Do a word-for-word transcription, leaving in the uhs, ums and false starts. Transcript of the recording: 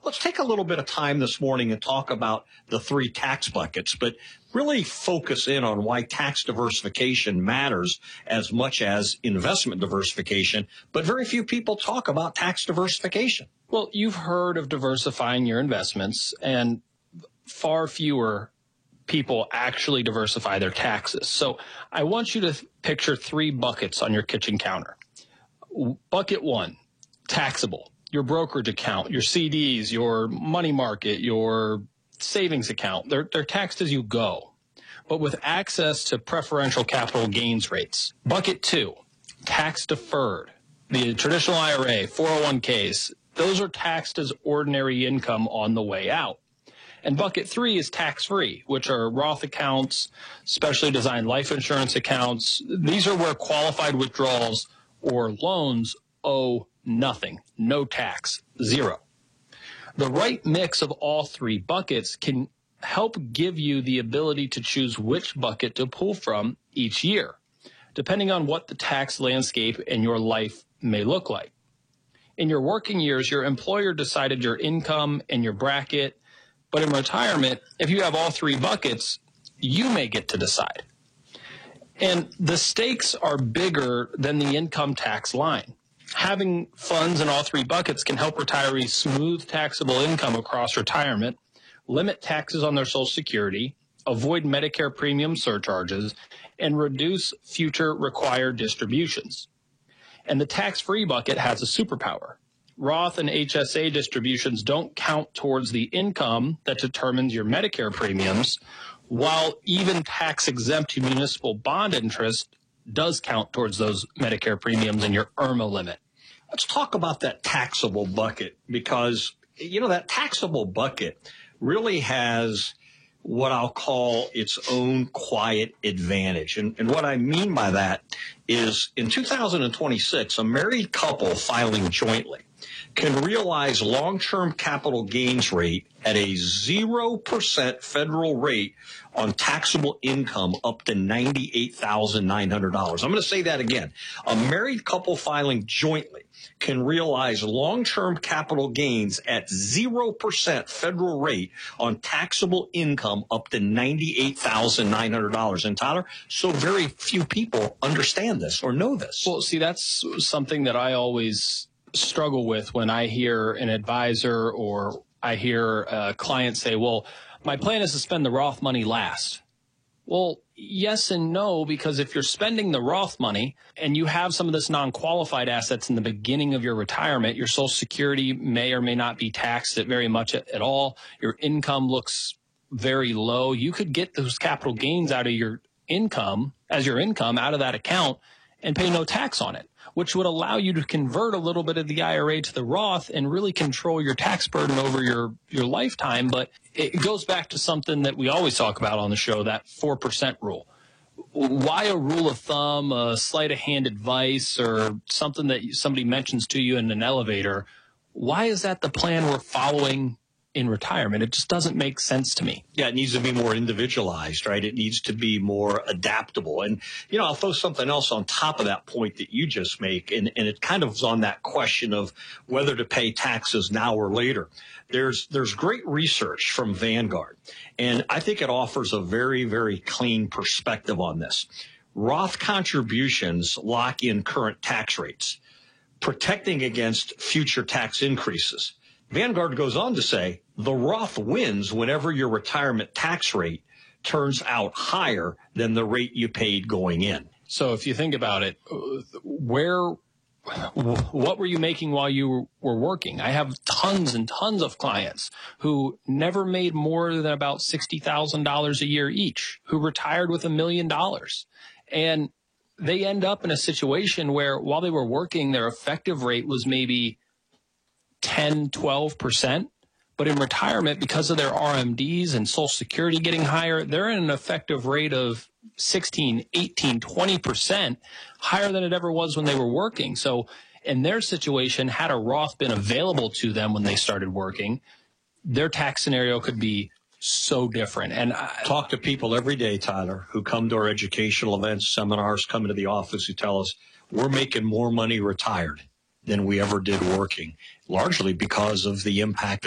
let's take a little bit of time this morning and talk about the three tax buckets, but really focus in on why tax diversification matters as much as investment diversification. But very few people talk about tax diversification. Well, you've heard of diversifying your investments, and far fewer people actually diversify their taxes. So I want you to picture three buckets on your kitchen counter. Bucket one, taxable. Your brokerage account, your C Ds, your money market, your savings account, they're, they're taxed as you go, but with access to preferential capital gains rates. Bucket two, tax deferred. The traditional I R A, four oh one Ks, those are taxed as ordinary income on the way out. And bucket three is tax-free, which are Roth accounts, specially designed life insurance accounts. These are where qualified withdrawals or loans owe nothing, no tax, zero. The right mix of all three buckets can help give you the ability to choose which bucket to pull from each year, depending on what the tax landscape in your life may look like. In your working years, your employer decided your income and your bracket, but in retirement, if you have all three buckets, you may get to decide. And the stakes are bigger than the income tax line. Having funds in all three buckets can help retirees smooth taxable income across retirement, limit taxes on their Social Security, avoid Medicare premium surcharges, and reduce future required distributions. And the tax-free bucket has a superpower. Roth and H S A distributions don't count towards the income that determines your Medicare premiums, while even tax-exempt municipal bond interest does count towards those Medicare premiums and your I R M A limit. Let's talk about that taxable bucket, because, you know, that taxable bucket really has what I'll call its own quiet advantage. And, and what I mean by that is in two thousand twenty-six, a married couple filing jointly can realize long-term capital gains rate at a zero percent federal rate on taxable income up to ninety-eight thousand nine hundred dollars. I'm going to say that again. A married couple filing jointly can realize long-term capital gains at zero percent federal rate on taxable income up to ninety-eight thousand nine hundred dollars. And Tyler, so very few people understand this or know this. Well, see, that's something that I always struggle with when I hear an advisor or I hear a client say, well, my plan is to spend the Roth money last. Well, yes and no, because if you're spending the Roth money and you have some of this non-qualified assets in the beginning of your retirement, your Social Security may or may not be taxed at very much at, at all. Your income looks very low. You could get those capital gains out of your income as your income out of that account and pay no tax on it, which would allow you to convert a little bit of the I R A to the Roth and really control your tax burden over your, your lifetime. But it goes back to something that we always talk about on the show, that four percent rule. Why a rule of thumb, a sleight of hand advice, or something that somebody mentions to you in an elevator? Why is that the plan we're following in retirement? It just doesn't make sense to me. Yeah, it needs to be more individualized, right? It needs to be more adaptable. And, you know, I'll throw something else on top of that point that you just make, and, and it kind of is on that question of whether to pay taxes now or later. There's there's great research from Vanguard, and I think it offers a very, very clean perspective on this. Roth contributions lock in current tax rates, protecting against future tax increases. Vanguard goes on to say, the Roth wins whenever your retirement tax rate turns out higher than the rate you paid going in. So if you think about it, where, what were you making while you were working? I have tons and tons of clients who never made more than about sixty thousand dollars a year each, who retired with a million dollars. And they end up in a situation where while they were working, their effective rate was maybe ten, twelve percent. But in retirement, because of their R M Ds and Social Security getting higher, they're in an effective rate of sixteen, eighteen, twenty percent higher than it ever was when they were working. So in their situation, had a Roth been available to them when they started working, their tax scenario could be so different. And I talk to people every day, Tyler, who come to our educational events, seminars, come into the office, who tell us we're making more money retired than we ever did working, largely because of the impact